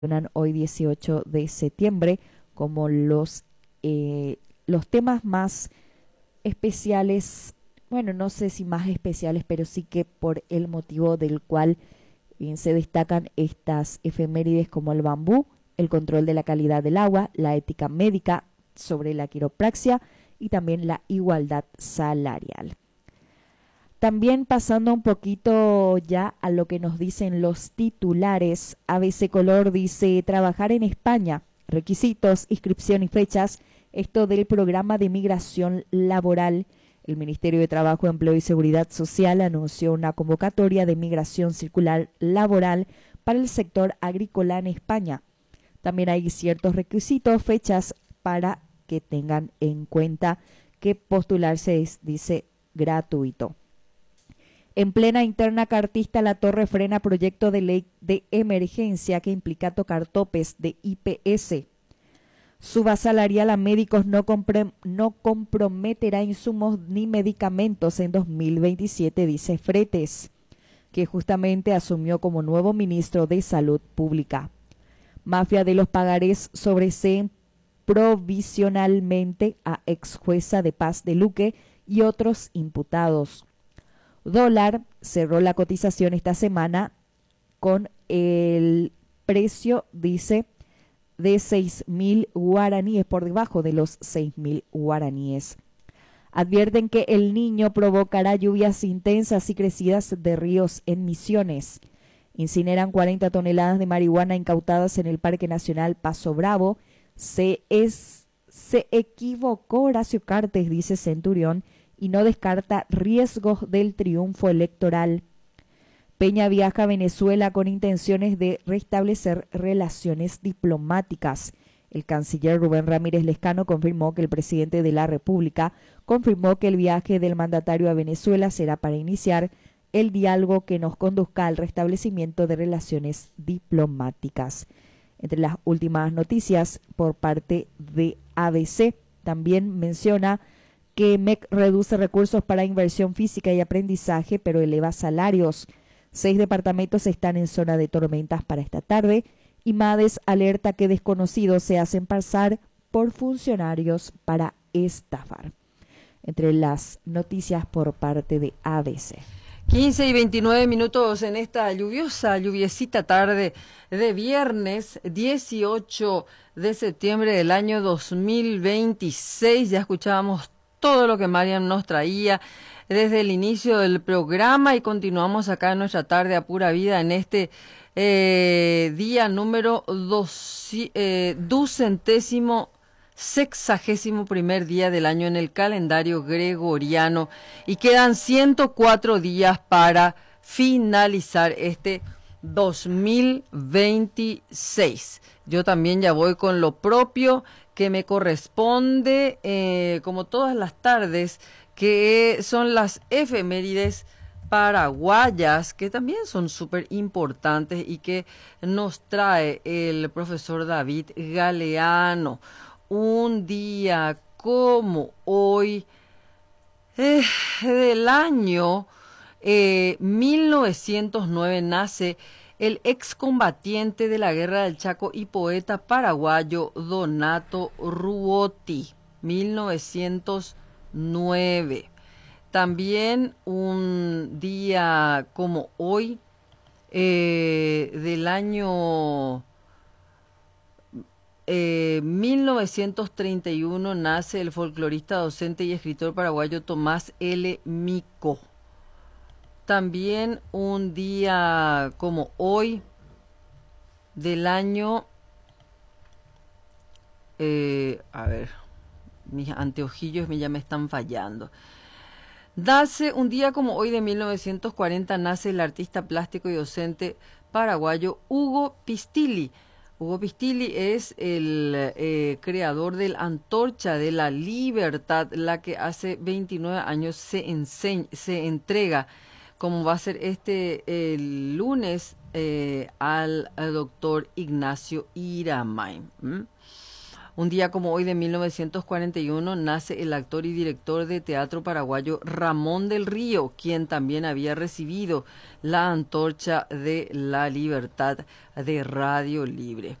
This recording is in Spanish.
hoy 18 de septiembre como los temas más especiales, bueno, no sé si más especiales, pero sí que por el motivo del cual se destacan estas efemérides como el bambú, el control de la calidad del agua, la ética médica sobre la quiropraxia y también la igualdad salarial. También pasando un poquito ya a lo que nos dicen los titulares, ABC Color dice trabajar en España, requisitos, inscripción y fechas, esto del programa de migración laboral. El Ministerio de Trabajo, Empleo y Seguridad Social anunció una convocatoria de migración circular laboral para el sector agrícola en España. También hay ciertos requisitos, fechas para que tengan en cuenta que postularse es, dice, gratuito. En plena interna cartista, la Torre frena proyecto de ley de emergencia que implica tocar topes de IPS. Suba salarial a médicos no comprometerá insumos ni medicamentos en 2027, dice Fretes, que justamente asumió como nuevo ministro de Salud Pública. Mafia de los pagarés sobreseen provisionalmente a ex jueza de paz de Luque y otros imputados. Dólar cerró la cotización esta semana con el precio, dice, de 6.000 guaraníes, por debajo de los 6.000 guaraníes. Advierten que el Niño provocará lluvias intensas y crecidas de ríos en Misiones. Incineran 40 toneladas de marihuana incautadas en el Parque Nacional Paso Bravo. Se equivocó Horacio Cartes, dice Centurión, y no descarta riesgos del triunfo electoral. Peña viaja a Venezuela con intenciones de restablecer relaciones diplomáticas. El canciller Rubén Ramírez Lescano confirmó que el presidente de la República confirmó que el viaje del mandatario a Venezuela será para iniciar el diálogo que nos conduzca al restablecimiento de relaciones diplomáticas. Entre las últimas noticias por parte de ABC, también menciona que MEC reduce recursos para inversión física y aprendizaje, pero eleva salarios. 6 departamentos están en zona de tormentas para esta tarde y MADES alerta que desconocidos se hacen pasar por funcionarios para estafar. Entre las noticias por parte de ABC. 15 y 29 minutos en esta lluviosita tarde de viernes 18 de septiembre del año 2026. Ya escuchábamos todo lo que Mariam nos traía desde el inicio del programa y continuamos acá en nuestra tarde a pura vida en este día número 261º día del año en el calendario gregoriano y quedan 104 días para finalizar este 2026. Yo también ya voy con lo propio que me corresponde, como todas las tardes, que son las efemérides paraguayas, que también son súper importantes y que nos trae el profesor David Galeano. Un día como hoy, del año 1909, nace el excombatiente de la Guerra del Chaco y poeta paraguayo Donato Ruoti, 1909. También un día como hoy, del año 1931, nace el folclorista, docente y escritor paraguayo Tomás L. Mico. También un día como hoy, del año, a ver, mis anteojillos ya me están fallando. Nace un día como hoy de 1940, nace el artista plástico y docente paraguayo Hugo Pistilli. Hugo Pistilli es el creador del Antorcha de la Libertad, la que hace 29 años se entrega, como va a ser el lunes, al doctor Ignacio Iramay. Un día como hoy de 1941 nace el actor y director de teatro paraguayo Ramón del Río, quien también había recibido la Antorcha de la Libertad de Radio Libre.